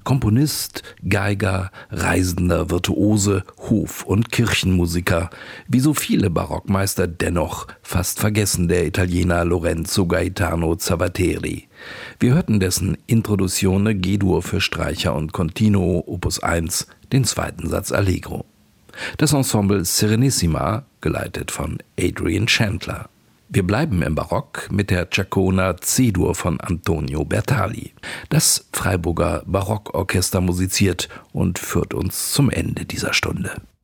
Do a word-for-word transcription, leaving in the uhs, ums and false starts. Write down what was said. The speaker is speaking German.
Komponist, Geiger, reisender Virtuose, Hof- und Kirchenmusiker. Wie so viele Barockmeister dennoch fast vergessen der Italiener Lorenzo Gaetano Zavatteri. Wir hörten dessen Introduzione G-Dur für Streicher und Continuo Opus eins, den zweiten Satz Allegro. Das Ensemble Serenissima, geleitet von Adrian Chandler. Wir bleiben im Barock mit der Ciaccona C-Dur von Antonio Bertali. Das Freiburger Barockorchester musiziert und führt uns zum Ende dieser Stunde.